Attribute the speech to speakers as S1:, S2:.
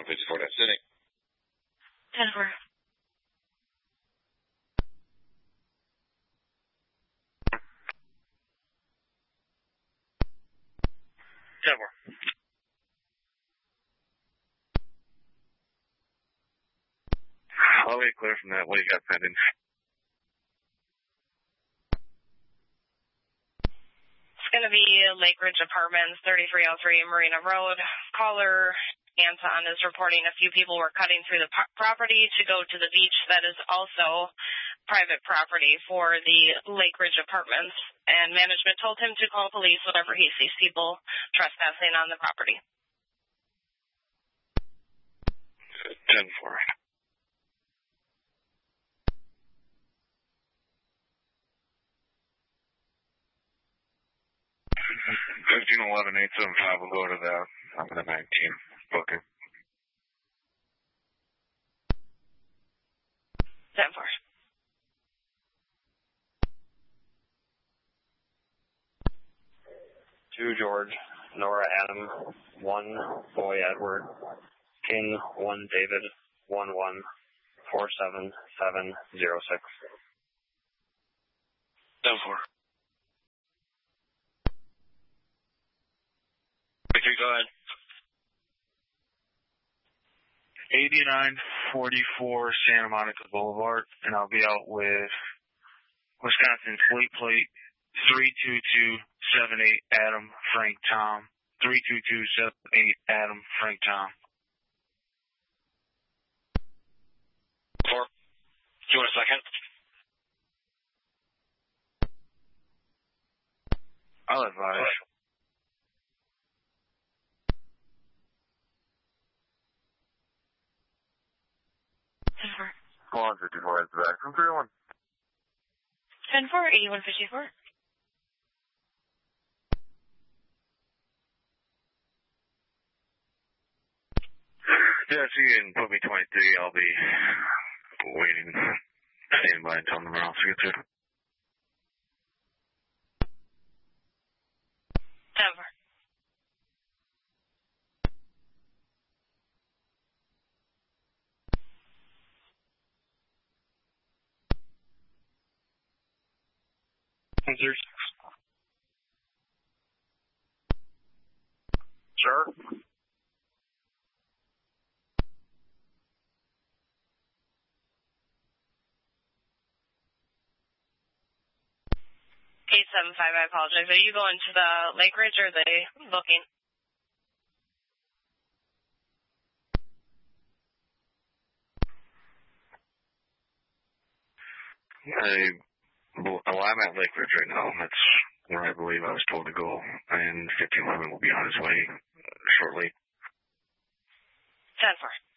S1: 154 Dodge City.
S2: 10-4.
S1: I'll be clear from that. What do you got pending?
S2: It's going to be Lake Ridge Apartments, 3303 Marina Road. Caller Anton is reporting a few people were cutting through the property to go to the beach that is also private property for the Lake Ridge Apartments, and management told him to call police whenever he sees people trespassing on the property.
S1: 10-4. $1511-875 will go to the 19 booking.
S2: 10-4.
S3: Two George, Nora Adam, 1 Boy Edward, King 1 David, 11-47706.
S1: 10-4. Go ahead.
S4: 8944 Santa Monica Boulevard, and I'll be out with Wisconsin plate 32278 Adam Frank Tom. 32278 Adam Frank Tom.
S1: 4. Do you want a second?
S4: I'll advise.
S1: Go on, 54 heads back from 301.
S2: 10-4, 8154.
S1: Yeah, if you can put me 23, I'll be waiting, standing by until the else gets here.
S2: 10-4.
S1: Sure.
S2: K75, I apologize. Are you going to the Lake Ridge or the booking?
S1: Well, I'm at Lake Ridge right now. That's where I believe I was told to go. And 1511 will be on his way shortly.
S2: 10-4.